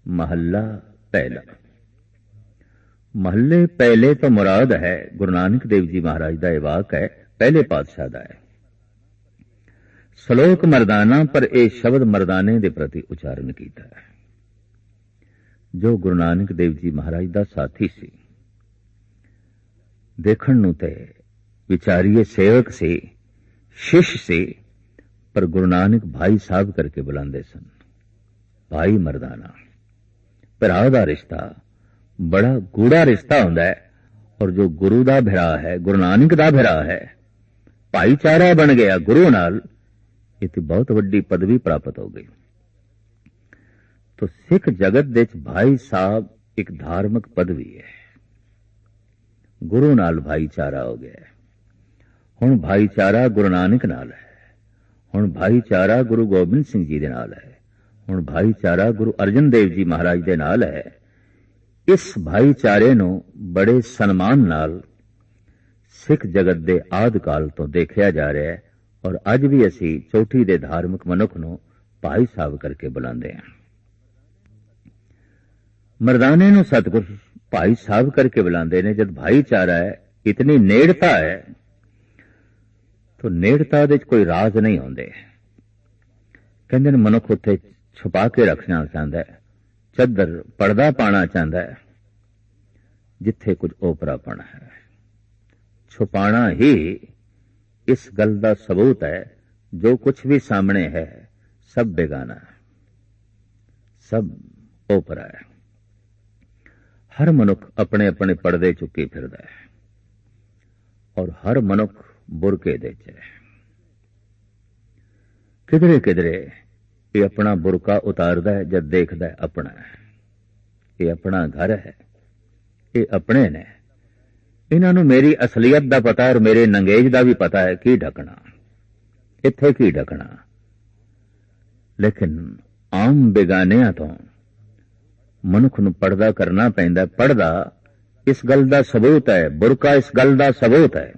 महला पहला। महले पहले तो मुराद है गुरु नानक देव जी महाराज का यह वाक है, पहले पातशाह का है। सलोक मरदाना पर यह शब्द मरदाने के प्रति उच्चारण किया है। जो गुरु नानक देव जी महाराज का साथी सी, देखण नूं ते विचारीय सेवक से, शिष्य से, पर गुरु नानक भाई साहब करके बुलाते सन। भाई मरदाना भरा का रिश्ता बड़ा गूढ़ा रिश्ता होंदा है, और जो गुरु का भरा है, गुरु नानक का भरा है, भाईचारा बन गया गुरु नाल, इतनी बहुत वड्डी पदवी प्राप्त हो गई। तो सिख जगत दे भाई साहब एक धार्मिक पदवी है। गुरु नाल भाईचारा हो गया है। हुण भाईचारा गुरु नानक नाल है, हुण भाईचारा गुरु गोबिंद सिंह जी दे नाल है, हुण भाईचारा गुरु अर्जन देव जी महाराज दे नाल है। इस भाईचारे नूं बड़े सन्मान नाल सिख जगत दे आदि काल तो देखिया जा रहा है, और अज भी असी चोटी दे धार्मिक मनुख नूं भाई साहब करके बुलांदे हैं। मरदाने नूं सतगुर भाई साहब करके बुलांदे ने। जब भाईचारा है, इतनी नेड़ता है, तो नेड़ता दे कोई राज नहीं होंदे। कहंदे ने मनुख उत्थे छुपा के रखना चाहता है, चद्दर पर्दा पाना चाहता है, जिथे कुछ ओपरापन है। छुपाना ही इस गल का सबूत है। जो कुछ भी सामने है सब बेगाना है, सब ओपरा है। हर मनुख अपने अपने पर्दे चुकी फिरदा है, और हर मनुख बुरके दे च है। किधरे किधरे ये अपना बुरका उतारदा है, जब देखदा है अपना है, ये अपना घर है, ये अपने ने। इन्हां नूं मेरी असलियत का पता और मेरे नंगेज का भी पता है। की ढकना इत्थे, की ढकना। लेकिन आम बेगानियां तो मनुख नूं पर्दा करना पैंदा। पर्दा इस गल का सबूत है, बुरका इस गल का सबूत है।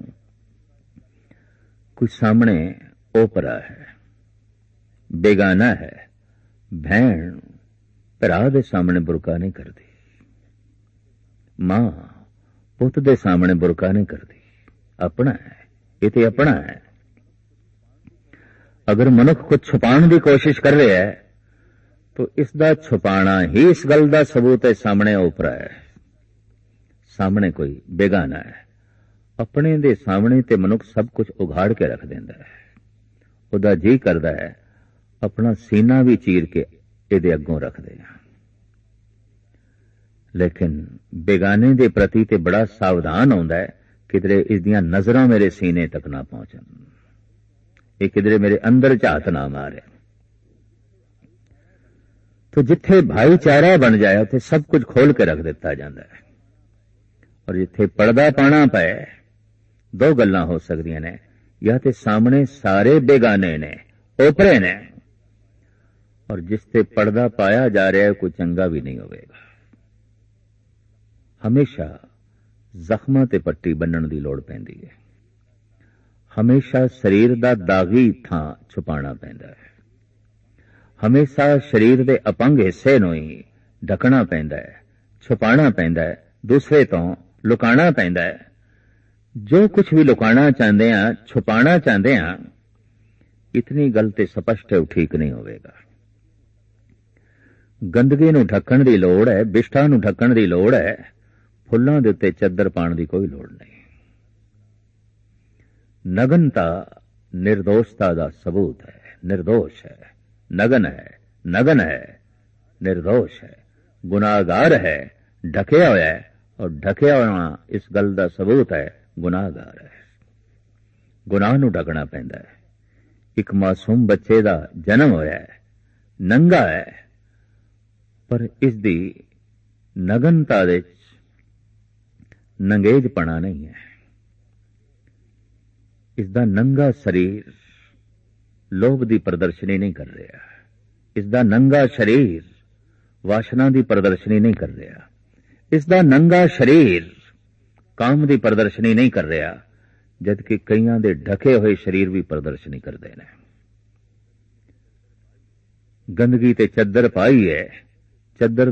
कोई सामने ओपरा है, बेगाना है। भैन भरा दे सामने बुरका नहीं करती, मां पुत दे सामने बुरका नहीं करती। अपना है, ये तो अपना है। अगर मनुख कुछ छुपाने की कोशिश कर रहा है, तो इसका छुपाना ही इस गल का सबूत है। सामने ओपरा है, सामने कोई बेगाना है। अपने दे सामने ते मनुख सब कुछ उघाड़ के रख देंदा है। उदा जी करदा है अपना सीना भी चीर के इहदे अग्गों रख दे। लेकिन बेगाने दे प्रति ते बड़ा सावधान होंदा है, किधरे इसदियां नजरां मेरे सीने तक ना पहुंचन, ये किधरे मेरे अंदर झात ना मारे। तो जिथे भाईचारा बन जाए उथे सब कुछ खोल के रख दिता जाता है। और जिथे पर्दा पाना पे, दो गल्लां हो सकदियां ने, या ते सामने सारे बेगाने ने, ओपरे ने, और जिसते पर्दा पाया जा रहा है कोई चंगा भी नहीं होगा। हमेशा जख्मां ते पट्टी बन्नण दी लोड़ पैंदी है। हमेशा शरीर दा दागी थां छुपाना पैंदा है। हमेशा शरीर दे अपंग हिस्से नूं ही ढकना पैंदा है, छुपाना पैंदा है, दूसरे तो लुकाना पैंदा है। जो कुछ भी लुकाना चाहते हैं, छुपाना चाहते हैं, इतनी गल ते स्पष्ट है, ठीक नहीं होगा। गंदगी नूं ढकण दी लोड़ है, बिष्ठा नूं ढकण दी लोड़ है, फुल्लां दे उत्ते चद्दर पाण दी कोई लोड़ नहीं। नगनता निर्दोषता का सबूत है। निर्दोष है, नगन है, नगन है, निर्दोष है, गुनाहगार है, ढकिया होया है, और ढकिया होना इस गल का सबूत है गुनाहगार है। गुनाह नूं ढकना पैंदा है। एक मासूम बच्चे का जन्म होया है, नंगा है, पर इसदी नगनता दे नंगेजपना नहीं है। इसदा नंगा शरीर लोभ की प्रदर्शनी नहीं कर रहा। इसदा नंगा शरीर वासना की प्रदर्शनी नहीं कर रहा। इसदा नंगा शरीर काम की प्रदर्शनी नहीं कर रहा, जबकि कईयां दे ढके हुए शरीर भी प्रदर्शनी करते हैं। गंदगी ते चद्दर पाई है, चद्दर